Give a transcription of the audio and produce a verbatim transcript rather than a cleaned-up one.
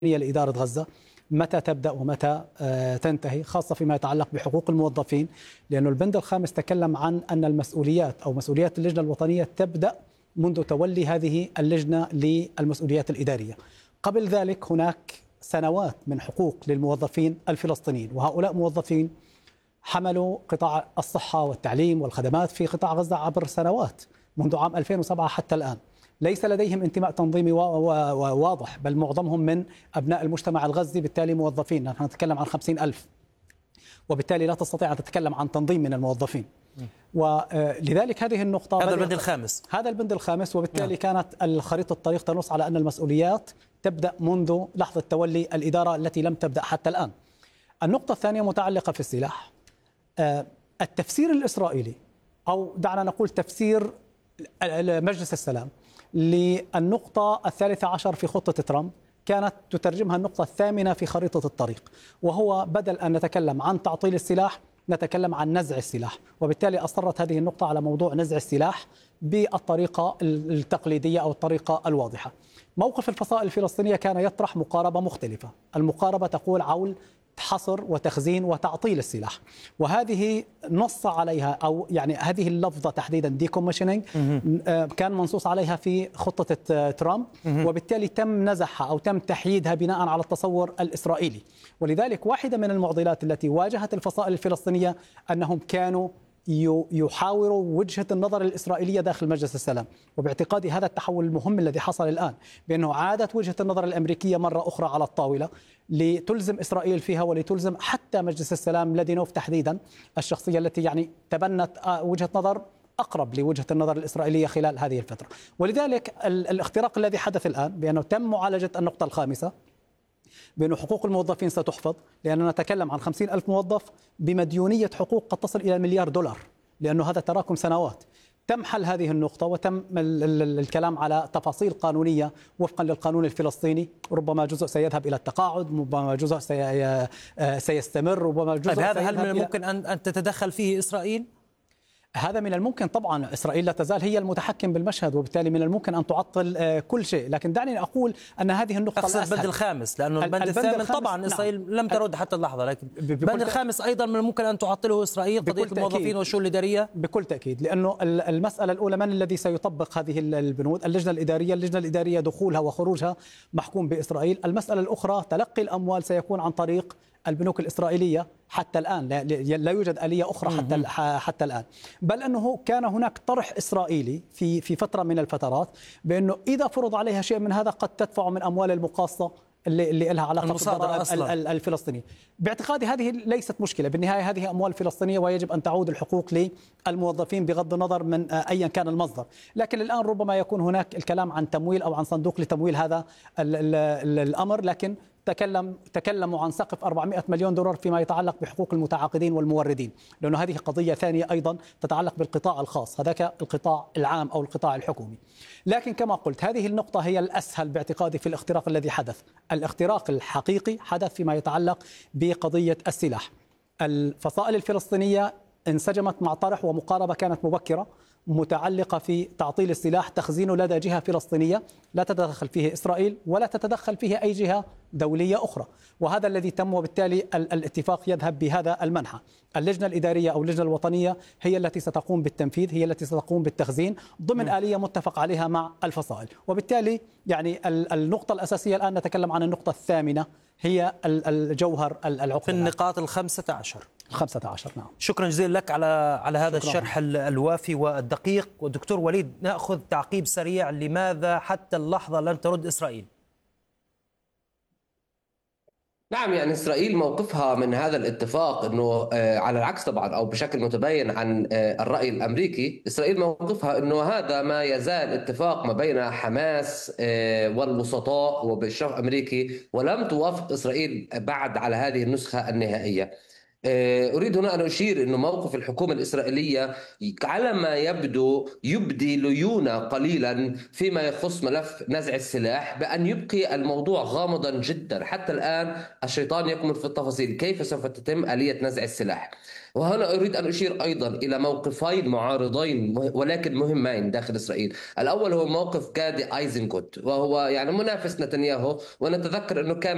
لإدارة غزة، متى تبدأ ومتى تنتهي، خاصة فيما يتعلق بحقوق الموظفين، لأن البند الخامس تكلم عن أن المسؤوليات أو مسؤوليات اللجنة الوطنية تبدأ منذ تولي هذه اللجنة للمسؤوليات الإدارية. قبل ذلك هناك سنوات من حقوق للموظفين الفلسطينيين، وهؤلاء موظفين حملوا قطاع الصحة والتعليم والخدمات في قطاع غزة عبر سنوات منذ عام ألفين وسبعة حتى الآن. ليس لديهم انتماء تنظيمي واضح، بل معظمهم من أبناء المجتمع الغزي، بالتالي موظفين. نحن نتكلم عن خمسين ألف، وبالتالي لا تستطيع أن تتكلم عن تنظيم من الموظفين. ولذلك هذه النقطة، هذا البند الخامس هذا البند الخامس وبالتالي كانت الخريطة الطريق تنص على أن المسؤوليات تبدأ منذ لحظة تولي الإدارة التي لم تبدأ حتى الآن. النقطة الثانية متعلقة في السلاح. التفسير الإسرائيلي، أو دعنا نقول تفسير مجلس السلام للنقطة الثالثة عشر في خطة ترامب، كانت تترجمها النقطة الثامنة في خريطة الطريق، وهو بدل أن نتكلم عن تعطيل السلاح نتكلم عن نزع السلاح. وبالتالي أصرت هذه النقطة على موضوع نزع السلاح بالطريقة التقليدية أو الطريقة الواضحة. موقف الفصائل الفلسطينية كان يطرح مقاربة مختلفة. المقاربة تقول عول حصر وتخزين وتعطيل السلاح، وهذه نص عليها، أو يعني هذه اللفظة تحديدا ديكوميشنينج كان منصوص عليها في خطة ترامب، وبالتالي تم نزعها أو تم تحييدها بناء على التصور الإسرائيلي. ولذلك واحدة من المعضلات التي واجهت الفصائل الفلسطينية أنهم كانوا يحاوروا وجهة النظر الإسرائيلية داخل مجلس السلام. وباعتقادي هذا التحول المهم الذي حصل الآن، بأنه عادت وجهة النظر الأمريكية مرة أخرى على الطاولة لتلزم إسرائيل فيها، ولتلزم حتى مجلس السلام لدينوف تحديدا، الشخصية التي يعني تبنت وجهة نظر أقرب لوجهة النظر الإسرائيلية خلال هذه الفترة. ولذلك الاختراق الذي حدث الآن بأنه تم معالجة النقطة الخامسة، بأن حقوق الموظفين ستحفظ، لأننا نتكلم عن خمسين ألف موظف بمديونية حقوق قد تصل إلى مليار دولار، لأنه هذا تراكم سنوات. تم حل هذه النقطة وتم الكلام على تفاصيل قانونية وفقا للقانون الفلسطيني. ربما جزء سيذهب إلى التقاعد، ربما جزء سيستمر، ربما جزء طيب هذا هل من الممكن أن تتدخل فيه إسرائيل؟ هذا من الممكن طبعا. إسرائيل لا تزال هي المتحكم بالمشهد، وبالتالي من الممكن أن تعطل كل شيء. لكن دعني أقول أن هذه النقطة أقصد البند الخامس، لأنه البند الثامن طبعا نعم. إسرائيل لم ترد حتى اللحظة، لكن البند الخامس أيضا من الممكن أن تعطله إسرائيل، قضية الموظفين والشؤون الإدارية. بكل تأكيد، لأنه المسألة الأولى من الذي سيطبق هذه البنود؟ اللجنة الإدارية. اللجنة الإدارية دخولها وخروجها محكوم بإسرائيل. المسألة الأخرى تلقي الأموال سيكون عن طريق البنوك الإسرائيلية حتى الآن، لا يوجد آلية أخرى حتى حتى الآن. بل أنه كان هناك طرح إسرائيلي في في فترة من الفترات بأنه إذا فرض عليها شيء من هذا قد تدفع من أموال المقاصة اللي, اللي لها علاقة بالمصادرة الفلسطينية. باعتقادي هذه ليست مشكلة، بالنهاية هذه أموال فلسطينية ويجب أن تعود الحقوق للموظفين بغض النظر من أيا كان المصدر. لكن الآن ربما يكون هناك الكلام عن تمويل أو عن صندوق لتمويل هذا ال ال الأمر، لكن تكلم تكلموا عن سقف أربعمائة مليون دولار فيما يتعلق بحقوق المتعاقدين والموردين، لأنه هذه قضية ثانية أيضا تتعلق بالقطاع الخاص، هذاك القطاع العام أو القطاع الحكومي. لكن كما قلت هذه النقطة هي الأسهل باعتقادي في الاختراق الذي حدث. الاختراق الحقيقي حدث فيما يتعلق بقضية السلاح. الفصائل الفلسطينية انسجمت مع طرح ومقاربة كانت مبكرة متعلقة في تعطيل السلاح، تخزينه لدى جهة فلسطينية لا تتدخل فيه إسرائيل ولا تتدخل فيه أي جهة دولية أخرى، وهذا الذي تم. وبالتالي الاتفاق يذهب بهذا المنحى. اللجنة الإدارية أو اللجنة الوطنية هي التي ستقوم بالتنفيذ، هي التي ستقوم بالتخزين ضمن م. آلية متفق عليها مع الفصائل. وبالتالي يعني النقطة الأساسية الآن نتكلم عن النقطة الثامنة، هي الجوهر العقد في النقاط الخمسة عشر. الخمسة عشر نعم. شكرا جزيلا لك على على هذا شكرا. الشرح الوافي والدقيق. والدكتور وليد، نأخذ تعقيب سريع، لماذا حتى اللحظة لن ترد إسرائيل؟ نعم، يعني إسرائيل موقفها من هذا الاتفاق أنه على العكس طبعا، أو بشكل متباين عن الرأي الأمريكي. إسرائيل موقفها أنه هذا ما يزال اتفاق ما بين حماس والوسطاء وبالشرق الأمريكي، ولم توافق إسرائيل بعد على هذه النسخة النهائية. أريد هنا أن أشير أن موقف الحكومة الإسرائيلية على ما يبدو يبدي ليونة قليلا فيما يخص ملف نزع السلاح، بأن يبقي الموضوع غامضا جدا. حتى الآن الشيطان يكمن في التفاصيل، كيف سوف تتم آلية نزع السلاح. وهنا أريد أن أشير أيضا إلى موقفين معارضين ولكن مهمين داخل إسرائيل. الأول هو موقف جادي أيزنكوت، وهو يعني منافس نتنياهو، ونتذكر أنه كان